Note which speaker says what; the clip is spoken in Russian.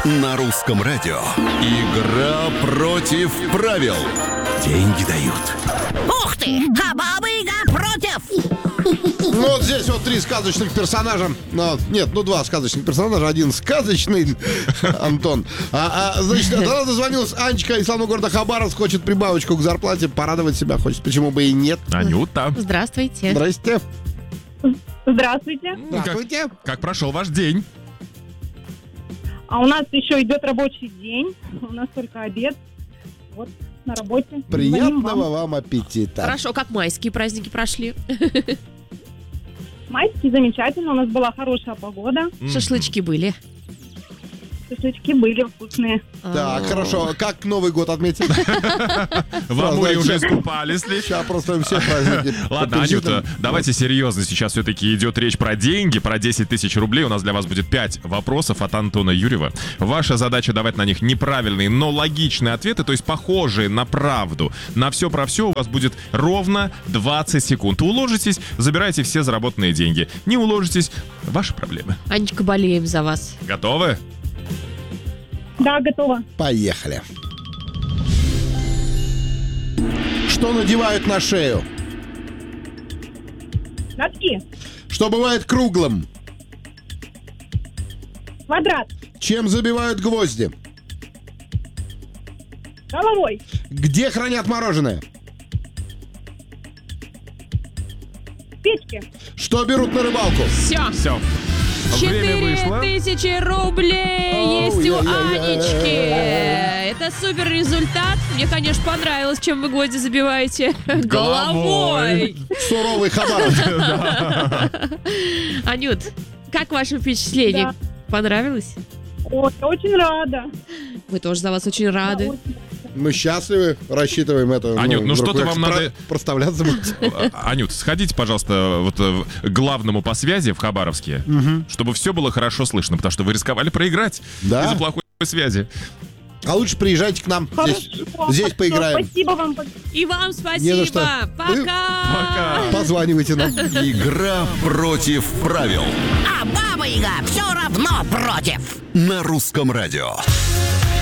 Speaker 1: На русском радио. Игра против правил. Деньги дают.
Speaker 2: Ух ты! А Баба-Яга против!
Speaker 3: Ну, вот здесь вот три сказочных персонажа. Два сказочных персонажа. Один сказочный, Антон. Значит, тогда дозвонилась Анечка из славного города Хабаровск. Хочет прибавочку к зарплате, порадовать себя хочет. Почему бы и нет?
Speaker 4: Анюта.
Speaker 5: Здравствуйте.
Speaker 3: Здрасте.
Speaker 6: Здравствуйте.
Speaker 3: Здравствуйте.
Speaker 4: Как прошел ваш день?
Speaker 6: А у нас еще идет рабочий день. У нас только обед. Вот, на работе.
Speaker 3: Приятного вам аппетита.
Speaker 5: Хорошо, как майские праздники прошли?
Speaker 6: Майские замечательно. У нас была хорошая погода.
Speaker 5: Шашлычки были.
Speaker 6: Шашлычки были вкусные.
Speaker 3: Так, хорошо. Как Новый год отметили?
Speaker 4: В Амуре уже искупались ли?
Speaker 3: Сейчас просто все праздники.
Speaker 4: Ладно, Анюта, давайте серьезно. Сейчас все-таки идет речь про деньги, про 10 тысяч рублей. У нас для вас будет 5 вопросов от Антона Юрьева. Ваша задача давать на них неправильные, но логичные ответы, то есть похожие на правду. На все про все у вас будет ровно 20 секунд. Уложитесь, забирайте все заработанные деньги. Не уложитесь, ваши проблемы.
Speaker 5: Анечка, болеем за вас.
Speaker 4: Готовы?
Speaker 6: Да, готово.
Speaker 3: Поехали. Что надевают на шею?
Speaker 6: Носки.
Speaker 3: Что бывает круглым?
Speaker 6: Квадрат.
Speaker 3: Чем забивают гвозди?
Speaker 6: Головой.
Speaker 3: Где хранят мороженое?
Speaker 6: Печки.
Speaker 3: Что берут на рыбалку?
Speaker 5: Все.
Speaker 4: Время вышло.
Speaker 5: 4000 рублей есть у Анечки. Это супер результат. Мне, конечно, понравилось, чем вы гвозди забиваете. Головой.
Speaker 3: Суровый Хабаров.
Speaker 5: Анют, как ваше впечатление?
Speaker 6: Да.
Speaker 5: Понравилось?
Speaker 6: Ой, я очень рада.
Speaker 5: Мы тоже за вас очень рады.
Speaker 3: Мы счастливы, рассчитываем это.
Speaker 4: Анют, ну что-то вам
Speaker 3: как
Speaker 4: надо-
Speaker 3: проставляться.
Speaker 4: Анют, сходите, пожалуйста, вот к главному по связи в Хабаровске, чтобы все было хорошо слышно, потому что вы рисковали проиграть
Speaker 3: Да.
Speaker 4: из-за плохой связи.
Speaker 3: А лучше приезжайте к нам. Здесь поиграем.
Speaker 6: Спасибо вам.
Speaker 5: И вам
Speaker 3: Не за
Speaker 5: спасибо.
Speaker 3: что.
Speaker 5: Пока.
Speaker 3: Позванивайте нам.
Speaker 1: Игра против правил.
Speaker 2: А Баба-Яга все равно против!
Speaker 1: На русском радио.